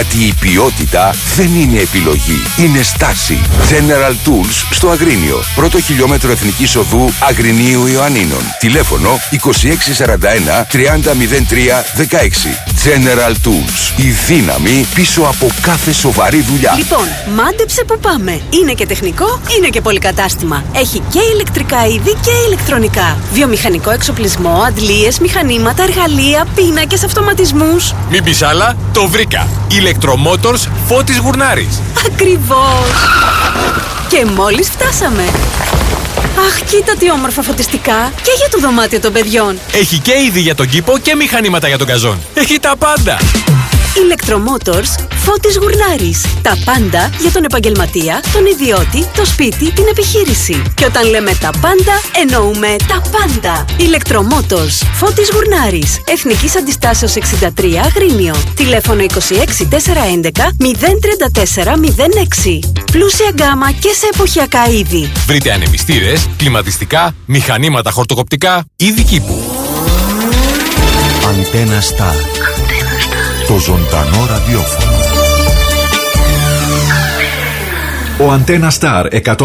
Γιατί η ποιότητα δεν είναι επιλογή, είναι στάση. General Tools στο Αγρίνιο. Πρώτο χιλιόμετρο Εθνικής Οδού Αγρινίου Ιωαννίνων. Τηλέφωνο 2641 3003 16. General Tools. Η δύναμη πίσω από κάθε σοβαρή δουλειά. Λοιπόν, μάντεψε που πάμε. Είναι και τεχνικό, είναι και πολυκατάστημα. Έχει και ηλεκτρικά είδη και ηλεκτρονικά. Βιομηχανικό εξοπλισμό, αντλίες, μηχανήματα, εργαλεία, πίνακες, αυτοματισμούς. Μην πεις άλλα, το βρήκα. Electromotors Φώτης Γουρνάρης. Ακριβώς. Και μόλις φτάσαμε. Αχ, κοίτα τι όμορφα φωτιστικά. Και για το δωμάτιο των παιδιών. Έχει και είδη για τον κήπο και μηχανήματα για τον καζόν. Έχει τα πάντα. Electromotors Φώτης Γουρνάρης. Τα πάντα για τον επαγγελματία, τον ιδιώτη, το σπίτι, την επιχείρηση. Και όταν λέμε τα πάντα, εννοούμε τα πάντα. Electromotors Φώτης Γουρνάρης. Εθνικής Αντιστάσεως 63 Αγρίνιο. Τηλέφωνο 26 411 034 06. Πλούσια γκάμα και σε εποχιακά είδη. Βρείτε ανεμιστήρες, κλιματιστικά, μηχανήματα χορτοκοπτικά, είδη κήπου. Αντένα Star. Το ζωντανό ραδιόφωνο. Ο Αντένα Star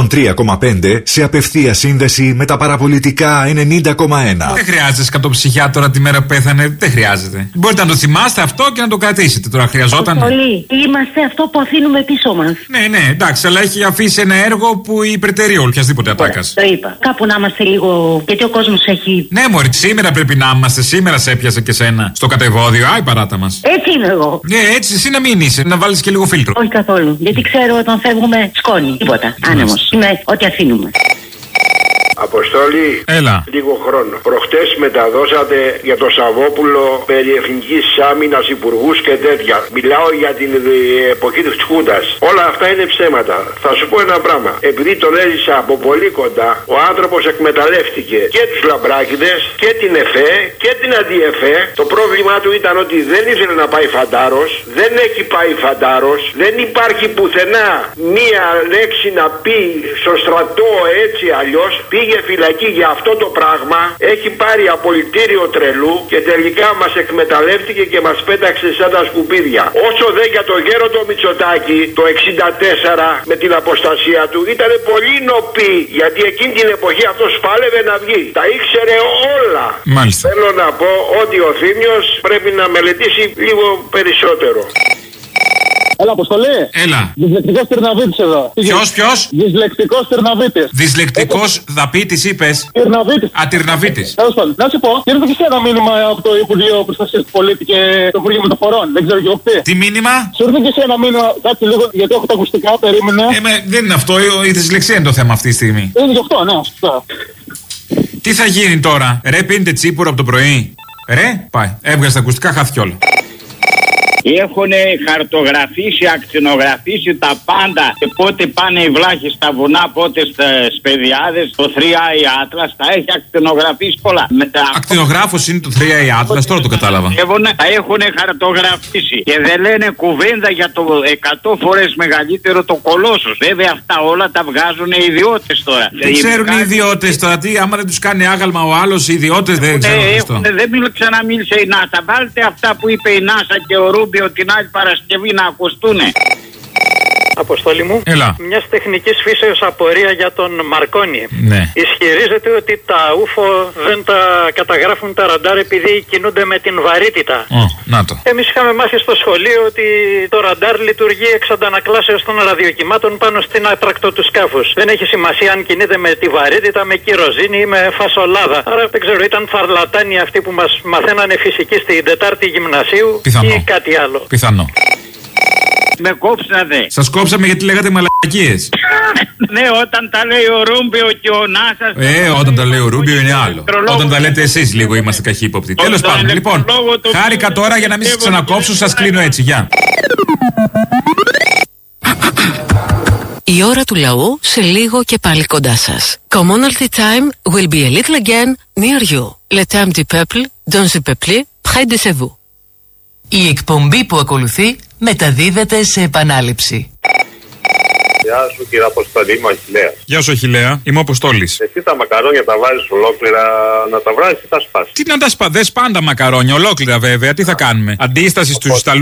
103,5 σε απευθεία σύνδεση με τα παραπολιτικά 90,1. Δεν χρειάζεται σκατοψυχιάτορα τη μέρα που πέθανε. Δεν χρειάζεται. Μπορείτε να το θυμάστε αυτό και να το κρατήσετε. Τώρα χρειαζόταν. Πολύ. Είμαστε αυτό που αφήνουμε πίσω μας. Ναι, εντάξει, αλλά έχει αφήσει ένα έργο που υπερτερεί οποιασδήποτε ατάκα. Το είπα. Κάπου να είμαστε λίγο. Γιατί ο κόσμος έχει. Ναι, μωρή, σήμερα πρέπει να είμαστε. Σήμερα σε έπιασε και σένα στο κατεβόδιο. Άι, παράτα μας. Έτσι είμαι εγώ. Ναι, έτσι εσύ να μην είσαι. Να βάλεις και λίγο φίλτρο. Όχι καθόλου. Γιατί ξέρω όταν φεύγουμε σκόνη. Τίποτα. Άνεμος. Είμαι ό,τι αφήνουμε. Αποστόλη, έλα. Λίγο χρόνο. Προχτές μεταδώσατε για το Σαββόπουλο περί εθνικής άμυνας, υπουργούς και τέτοια. Μιλάω για την εποχή της Χούντας. Όλα αυτά είναι ψέματα. Θα σου πω ένα πράγμα. Επειδή τον έζησα από πολύ κοντά, ο άνθρωπος εκμεταλλεύτηκε και τους λαμπράκηδες και την ΕΦΕ και την αντιεφέ. Το πρόβλημά του ήταν ότι δεν ήθελε να πάει φαντάρος. Δεν έχει πάει φαντάρος. Δεν υπάρχει πουθενά μία λέξη να πει στο στρατό έτσι αλλιώς. Πήγε φυλακή για αυτό το πράγμα, έχει πάρει απολυτήριο τρελού και τελικά μας εκμεταλλεύτηκε και μας πέταξε σαν τα σκουπίδια. Όσο δε για το γέροντο Μητσοτάκη το 64 με την αποστασία του ήταν πολύ νοπή, γιατί εκείνη την εποχή αυτός πάλευε να βγει. Τα ήξερε όλα. Μάλιστα. Θέλω να πω ότι ο Θήμιος πρέπει να μελετήσει λίγο περισσότερο. Έλα, Αποστολή. Έλα. Δυσλεκτικός Τυρναβίτης εδώ. Ποιος? Δυσλεκτικός Τυρναβίτης. Δυσλεκτικός δαπίτης είπες. Τυρναβίτης. Α, Τυρναβίτης. Τέλος πάντων, να σου πω, ήρθε και σε ένα μήνυμα από το Υπουργείο Προστασίας του Πολίτη και το Υπουργείο Μεταφορών. Δεν ξέρω και εγώ τι. Τι μήνυμα? Σου ήρθε και σε ένα μήνυμα, κάτσε λίγο, γιατί έχω τα ακουστικά, περίμενε. Δεν είναι αυτό, η δυσλεξία είναι το θέμα αυτή τη στιγμή. Είναι και αυτό, ναι, σωστά. Τι θα γίνει τώρα, ρε, πίνετε τσίπουρο από το πρωί. Ρε, πάει. Έβγαζε τα ακουστικά, χάθηκε όλα. Έχουν χαρτογραφήσει, ακτινογραφήσει τα πάντα. Και πότε πάνε οι βλάχοι στα βουνά, πότε στις παιδιάδες. Το 3i Atlas τα έχει ακτινογραφήσει πολλά. Ακτινογράφος είναι το 3i Atlas, τώρα το κατάλαβα. Τα έχουν χαρτογραφήσει. Και δεν λένε κουβέντα για το 100 φορές μεγαλύτερο το Κολόσσος. Βέβαια αυτά όλα τα βγάζουν οι ιδιώτες τώρα. Δεν ξέρουν οι ιδιώτες τώρα τι, άμα δεν τους κάνει άγαλμα ο άλλος, οι ιδιώτες δεν ξέρουν. Δεν ξαναμίλησε η NASA. Βάλτε αυτά που είπε η NASA και ο Ρούμπι ότι την άλλη Παρασκευή να ακουστούνε. Αποστόλη μου, μια τεχνική φύσεως απορία για τον Μαρκόνι. Ναι. Ισχυρίζεται ότι τα UFO δεν τα καταγράφουν τα ραντάρ επειδή κινούνται με την βαρύτητα. Να το. Εμείς είχαμε μάθει στο σχολείο ότι το ραντάρ λειτουργεί εξ αντανακλάσεως των ραδιοκυμάτων πάνω στην άτρακτο του σκάφους. Δεν έχει σημασία αν κινείται με τη βαρύτητα, με κυροζίνη ή με φασολάδα. Άρα δεν ξέρω, ήταν φαρλατάνοι αυτοί που μας μαθαίνανε φυσική στην 4η γυμνασίου ή κάτι άλλο. Πιθανό. Με κόψατε. Σας κόψαμε γιατί λέγατε μαλακίες. Ναι, όταν τα λέει ο Ρούμπιο και ο Νάσας. Όταν τα λέει ο Ρούμπιο είναι άλλο. Όταν τα λέτε εσείς λίγο είμαστε καχύποπτοι. Τέλος πάντων, λοιπόν, χάρηκα τώρα για να μην σας ξανακόψω, σας κλείνω έτσι, γεια. Η ώρα του λαού σε λίγο και πάλι κοντά σας. Commonalty time will be a little again near you. Le temps du peuple, dans le peuple, près de vous. Η εκπομπή που ακολουθεί μεταδίδεται σε επανάληψη. Γεια σου κύριε Αποστολή, είμαι ο Αχιλλέας. Γεια σου Αχιλλέα, είμαι ο Αποστόλης. Εσύ τα μακαρόνια τα βάζεις ολόκληρα, να τα βράζεις ή τα σπάσεις? Τι να τα σπάς, δεν σπάνε τα μακαρόνια, ολόκληρα βέβαια, τι θα κάνουμε. Αντίσταση στους Ιταλούς.